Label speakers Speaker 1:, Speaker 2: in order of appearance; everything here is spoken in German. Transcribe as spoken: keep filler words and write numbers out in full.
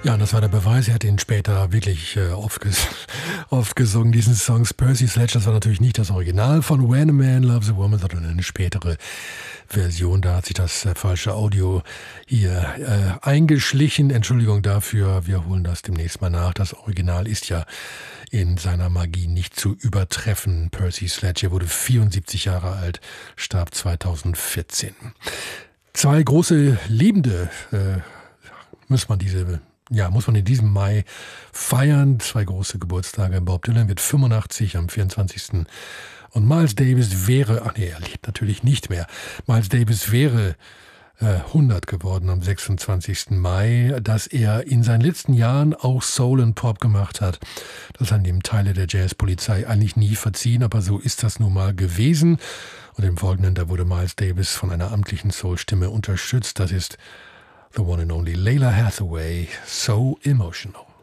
Speaker 1: Ja, und das war der Beweis. Er hat ihn später wirklich äh, oft, ges oft gesungen, diesen Songs. Percy Sledge, das war natürlich nicht das Original von When a Man Loves a Woman, sondern eine spätere Version. Da hat sich das äh, falsche Audio hier äh, eingeschlichen. Entschuldigung dafür, wir holen das demnächst mal nach. Das Original ist ja in seiner Magie nicht zu übertreffen. Percy Sledge, er wurde vierundsiebzig Jahre alt, starb zweitausendvierzehn. Zwei große Lebende äh, muss man diese Ja, muss man in diesem Mai feiern. Zwei große Geburtstage. Bob Dylan wird fünfundachtzig am vierundzwanzigsten Und Miles Davis wäre, ach nee, er lebt natürlich nicht mehr. Miles Davis wäre äh, hundert geworden am sechsundzwanzigsten Mai, dass er in seinen letzten Jahren auch Soul und Pop gemacht hat. Das haben ihm Teile der Jazzpolizei eigentlich nie verziehen, aber so ist das nun mal gewesen. Und im Folgenden, da wurde Miles Davis von einer amtlichen Soul-Stimme unterstützt. Das ist the one and only Lalah Hathaway, So Emotional.